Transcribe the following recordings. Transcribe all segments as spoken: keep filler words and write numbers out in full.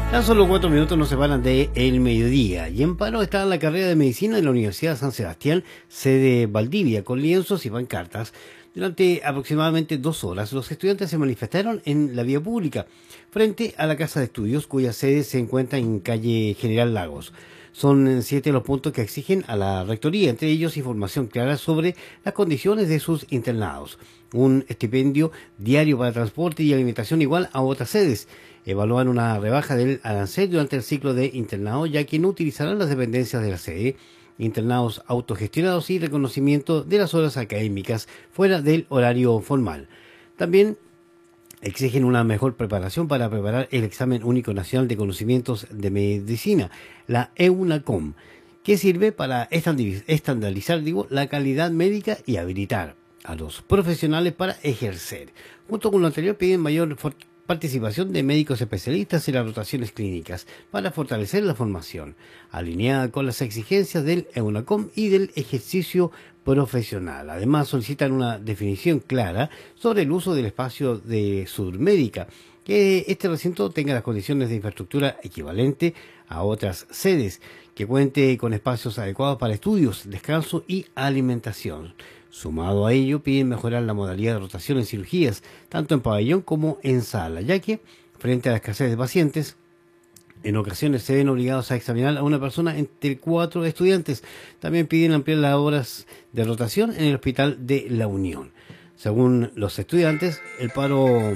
Tan solo cuatro minutos nos separan de el mediodía y en paro está la carrera de medicina de la Universidad de San Sebastián, sede Valdivia, con lienzos y pancartas. Durante aproximadamente dos horas los estudiantes se manifestaron en la vía pública frente a la Casa de Estudios, cuya sede se encuentra en calle General Lagos. Son siete los puntos que exigen a la rectoría, entre ellos información clara sobre las condiciones de sus internados, un estipendio diario para transporte y alimentación igual a otras sedes. Evalúan una rebaja del arancel durante el ciclo de internado, ya que no utilizarán las dependencias de la sede, internados autogestionados y reconocimiento de las horas académicas fuera del horario formal. También exigen una mejor preparación para preparar el examen único nacional de conocimientos de medicina, la EUNACOM, que sirve para estandarizar digo, la calidad médica y habilitar a los profesionales para ejercer. Junto con lo anterior piden mayor participación de médicos especialistas en las rotaciones clínicas para fortalecer la formación, alineada con las exigencias del EUNACOM y del ejercicio profesional. Además, solicitan una definición clara sobre el uso del espacio de Surmédica, que este recinto tenga las condiciones de infraestructura equivalente a otras sedes, que cuente con espacios adecuados para estudios, descanso y alimentación. Sumado a ello, piden mejorar la modalidad de rotación en cirugías, tanto en pabellón como en sala, ya que, frente a la escasez de pacientes, en ocasiones se ven obligados a examinar a una persona entre cuatro estudiantes. También piden ampliar las horas de rotación en el Hospital de la Unión. Según los estudiantes, el paro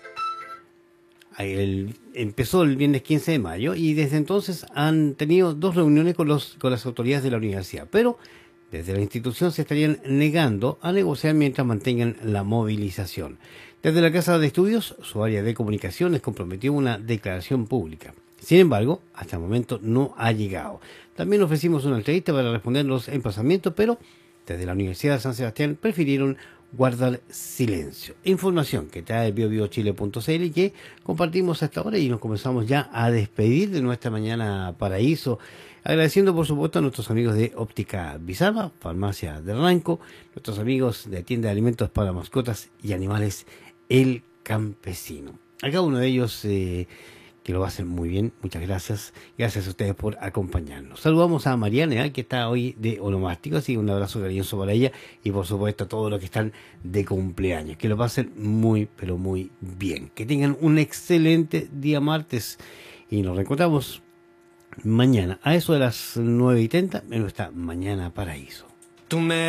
el, empezó el viernes quince de mayo y desde entonces han tenido dos reuniones con, los, con las autoridades de la universidad, pero desde la institución se estarían negando a negociar mientras mantengan la movilización. Desde la Casa de Estudios, su área de comunicaciones comprometió una declaración pública. Sin embargo, hasta el momento no ha llegado. También ofrecimos una entrevista para responder los emplazamientos, pero desde la Universidad de San Sebastián prefirieron guardar silencio. Información que trae bio bio chile punto c l y que compartimos hasta ahora y nos comenzamos ya a despedir de nuestra mañana paraíso. Agradeciendo por supuesto a nuestros amigos de Óptica Bizarra, Farmacia del Ranco, nuestros amigos de Tienda de Alimentos para Mascotas y Animales El Campesino. A cada uno de ellos eh, que lo hacen muy bien, muchas gracias. Gracias a ustedes por acompañarnos. Saludamos a Mariana, ¿eh? que está hoy de onomástico, así que un abrazo cariñoso para ella y por supuesto a todos los que están de cumpleaños. Que lo pasen muy, pero muy bien. Que tengan un excelente día martes y nos reencontramos mañana a eso de las nueve y treinta en nuestra Mañana Paraíso. Tú me